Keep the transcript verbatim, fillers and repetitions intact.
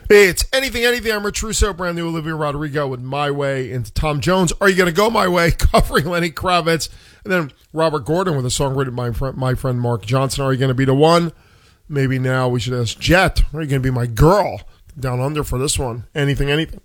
It's Anything, Anything. I'm Rich Russo, brand new Olivia Rodrigo with My Way into Tom Jones. Are You Gonna Go My Way? Covering Lenny Kravitz. And then Robert Gordon with a song written by my friend, my friend Mark Johnson. Are You Gonna Be the One? Maybe now we should ask Jet. Are you gonna be my girl? Down under for this one. Anything, Anything.